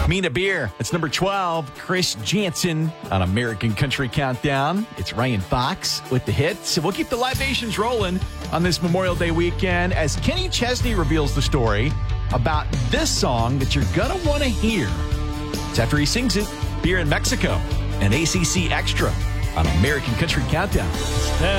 Mina Beer. It's number 12. Chris Jansen on American Country Countdown. It's Ryan Fox with the hits. We'll keep the libations rolling on this Memorial Day weekend as Kenny Chesney reveals the story about this song that you're going to want to hear. It's after he sings it, Beer in Mexico, and ACC Extra on American Country Countdown.